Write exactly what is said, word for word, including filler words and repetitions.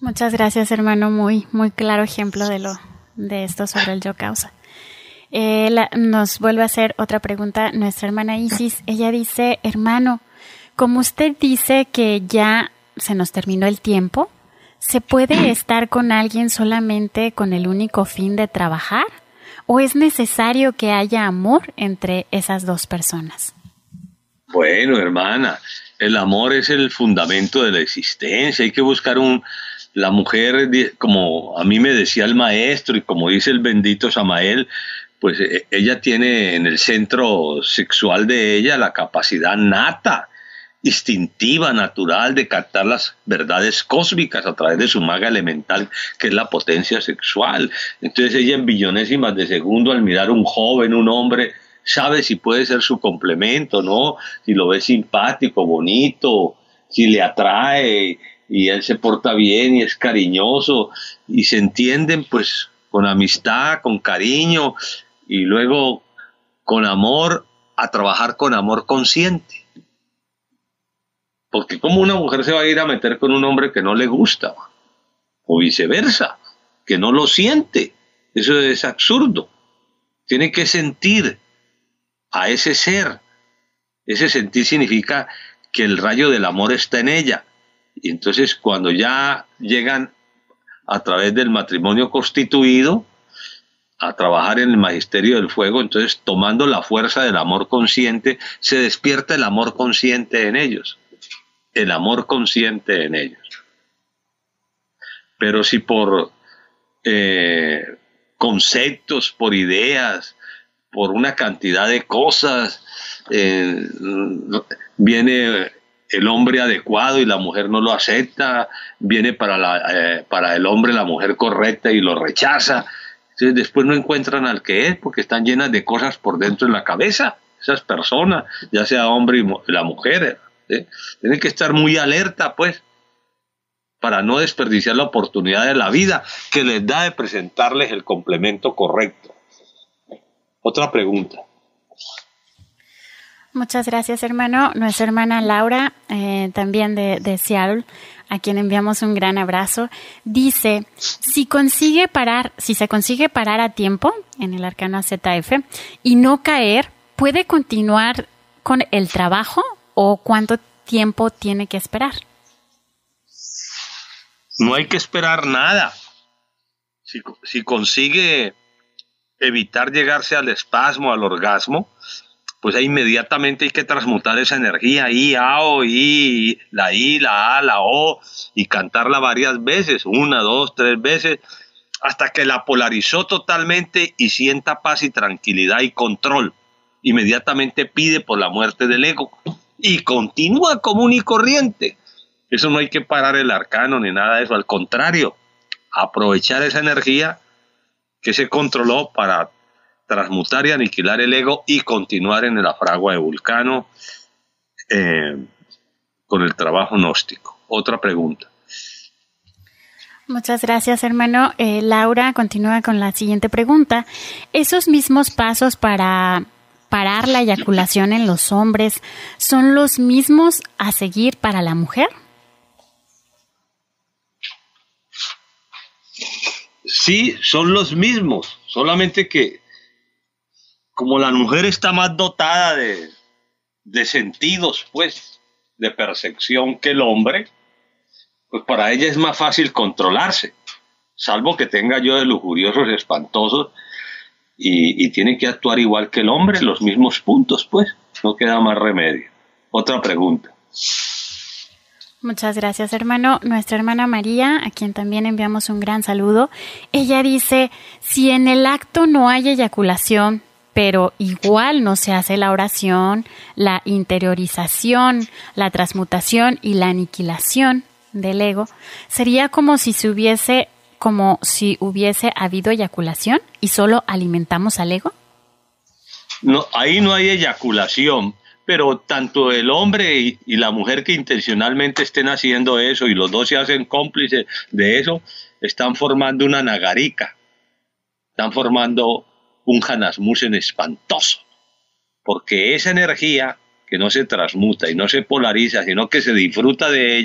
Muchas gracias, hermano. Muy, muy claro ejemplo de lo de esto sobre el yo causa. Eh, la, nos vuelve a hacer otra pregunta nuestra hermana Isis. Ella dice, hermano, como usted dice que ya se nos terminó el tiempo, ¿se puede estar con alguien solamente con el único fin de trabajar? ¿O es necesario que haya amor entre esas dos personas? Bueno, hermana, el amor es el fundamento de la existencia. Hay que buscar un... La mujer, como a mí me decía el maestro y como dice el bendito Samael, pues ella tiene en el centro sexual de ella la capacidad nata, instintiva, natural de captar las verdades cósmicas a través de su maga elemental, que es la potencia sexual. Entonces ella en billonésimas de segundo, al mirar un joven, un hombre, sabe si puede ser su complemento, ¿no? Si lo ve simpático, bonito, si le atrae y él se porta bien y es cariñoso y se entienden pues con amistad, con cariño y luego con amor, a trabajar con amor consciente. Porque como una mujer se va a ir a meter con un hombre que no le gusta, o viceversa, que no lo siente. Eso es absurdo. Tiene que sentir a ese ser. Ese sentir significa que el rayo del amor está en ella. Y entonces cuando ya llegan a través del matrimonio constituido a trabajar en el magisterio del fuego, entonces tomando la fuerza del amor consciente, se despierta el amor consciente en ellos. El amor consciente en ellos. Pero si por eh, conceptos, por ideas, por una cantidad de cosas, eh, viene el hombre adecuado y la mujer no lo acepta, viene para, la, eh, para el hombre la mujer correcta y lo rechaza, entonces después no encuentran al que es porque están llenas de cosas por dentro de la cabeza, esas personas, ya sea hombre y la mujer. ¿Sí? Tienen que estar muy alerta, pues, para no desperdiciar la oportunidad de la vida que les da de presentarles el complemento correcto. Otra pregunta. Muchas gracias, hermano. Nuestra hermana Laura, eh, también de, de Seattle, a quien enviamos un gran abrazo, dice, si consigue parar, si se consigue parar a tiempo en el arcano Z F y no caer, ¿puede continuar con el trabajo o cuánto tiempo tiene que esperar? No hay que esperar nada. Si, si consigue evitar llegarse al espasmo, al orgasmo, pues ahí inmediatamente hay que transmutar esa energía, I, A, O, I, la I, la A, la O, y cantarla varias veces, una, dos, tres veces, hasta que la polarizó totalmente y sienta paz y tranquilidad y control. Inmediatamente pide por la muerte del ego y continúa común y corriente. Eso no hay que parar el arcano ni nada de eso, al contrario, aprovechar esa energía que se controló para transmutar y aniquilar el ego y continuar en la fragua de Vulcano eh, con el trabajo gnóstico. Otra pregunta. Muchas gracias, hermano. Eh, Laura continúa con la siguiente pregunta. ¿Esos mismos pasos para parar la eyaculación en los hombres son los mismos a seguir para la mujer? Sí, son los mismos, solamente que como la mujer está más dotada de, de sentidos, pues, de percepción que el hombre, pues para ella es más fácil controlarse, salvo que tenga yo de lujuriosos espantosos y, y tiene que actuar igual que el hombre, los mismos puntos, pues, no queda más remedio. Otra pregunta. Muchas gracias, hermano. Nuestra hermana María, a quien también enviamos un gran saludo, ella dice, si en el acto no hay eyaculación, pero igual no se hace la oración, la interiorización, la transmutación y la aniquilación del ego, sería como si se hubiese, como si hubiese habido eyaculación y solo alimentamos al ego. No, ahí no hay eyaculación, pero tanto el hombre y, y la mujer que intencionalmente estén haciendo eso y los dos se hacen cómplices de eso, están formando una nagarica, están formando un Hanasmusen espantoso, porque esa energía que no se transmuta y no se polariza, sino que se disfruta de ella,